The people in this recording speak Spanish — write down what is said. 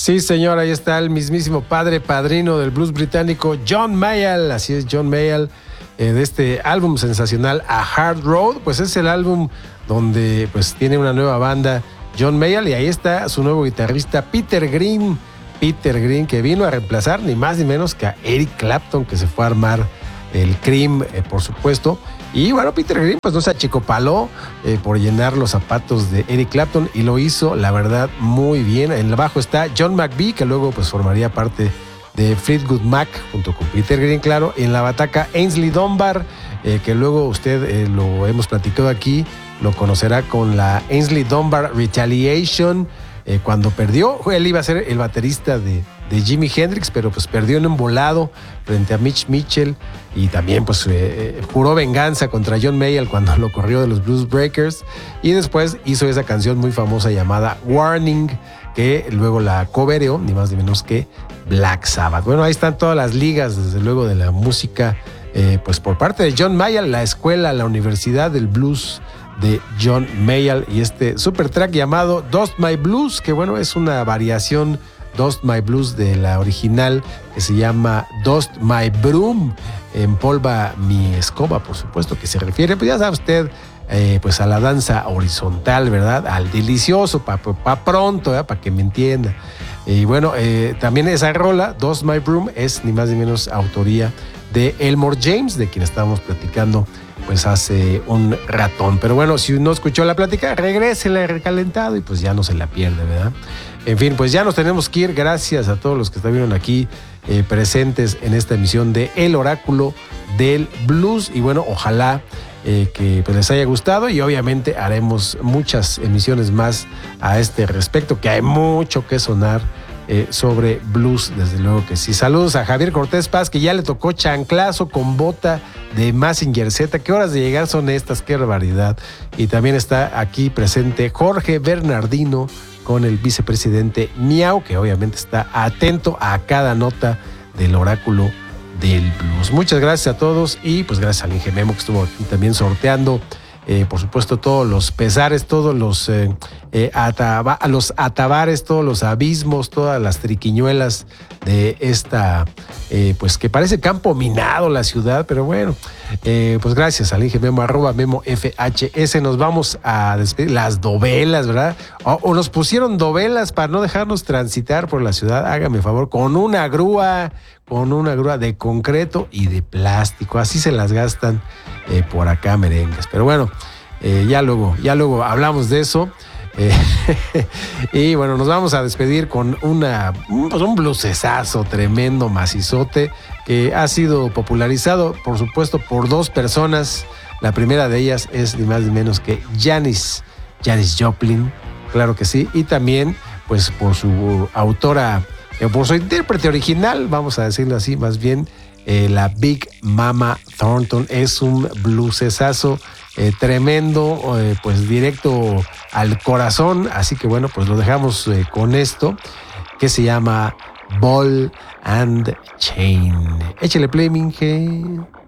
Sí, señor, ahí está el mismísimo padrino del blues británico, John Mayall. Así es, John Mayall, de este álbum sensacional A Hard Road. Pues es el álbum donde pues tiene una nueva banda, John Mayall, y ahí está su nuevo guitarrista, Peter Green, que vino a reemplazar ni más ni menos que a Eric Clapton, que se fue a armar el Cream, por supuesto. Y bueno, Peter Green pues no se achicopaló por llenar los zapatos de Eric Clapton y lo hizo, la verdad, muy bien. En el bajo está John McVie, que luego pues formaría parte de Fleetwood Mac junto con Peter Green, claro. Y en la bataca Aynsley Dunbar, que luego usted lo hemos platicado aquí, lo conocerá con la Aynsley Dunbar Retaliation. Cuando perdió, él iba a ser el baterista de Jimi Hendrix, pero pues perdió en un volado frente a Mitch Mitchell y también pues juró venganza contra John Mayall cuando lo corrió de los Blues Breakers, y después hizo esa canción muy famosa llamada Warning, que luego la covereó ni más ni menos que Black Sabbath. Bueno, ahí están todas las ligas, desde luego, de la música, pues por parte de John Mayall, la escuela, la Universidad del Blues de John Mayall, y este super track llamado Dust My Blues, que bueno, es una variación Dust My Blues de la original, que se llama Dust My Broom, empolva mi escoba, por supuesto, que se refiere, pues ya sabe usted, pues a la danza horizontal, ¿verdad? Al delicioso, pa pronto, para que me entienda. Y bueno, también esa rola, Dust My Broom, es ni más ni menos autoría de Elmore James, de quien estábamos platicando pues hace un ratón. Pero bueno, si no escuchó la plática, regrésela recalentado y pues ya no se la pierde, ¿verdad? En fin, pues ya nos tenemos que ir. Gracias a todos los que estuvieron aquí presentes en esta emisión de El Oráculo del Blues. Y bueno, ojalá que pues les haya gustado, y obviamente haremos muchas emisiones más a este respecto, que hay mucho que sonar sobre blues, desde luego que sí. Saludos a Javier Cortés Paz, que ya le tocó chanclazo con bota de Mazinger Z. ¿Qué horas de llegar son estas? ¡Qué barbaridad! Y también está aquí presente Jorge Bernardino con el vicepresidente Miau, que obviamente está atento a cada nota del Oráculo del Blues. Muchas gracias a todos, y pues gracias al Inge Memo, que estuvo aquí también sorteando por supuesto todos los pesares, todos los atabares, todos los abismos, todas las triquiñuelas de esta, pues que parece campo minado la ciudad, pero bueno, pues gracias al Inge Memo, @Memo FHS. Nos vamos a despedir. Las dovelas, ¿verdad? O nos pusieron dovelas para no dejarnos transitar por la ciudad. Hágame favor, con una grúa de concreto y de plástico. Así se las gastan por acá, merengues. Pero bueno, ya luego hablamos de eso. Y bueno, nos vamos a despedir con un bluesazo tremendo, macizote, que ha sido popularizado, por supuesto, por dos personas. La primera de ellas es ni más ni menos que Janis Joplin, claro que sí, y también pues por su autora, por su intérprete original, vamos a decirlo así, más bien, la Big Mama Thornton. Es un bluesazo tremendo, pues directo al corazón. Así que bueno, pues lo dejamos con esto, que se llama Ball and Chain. Échale play, Minge.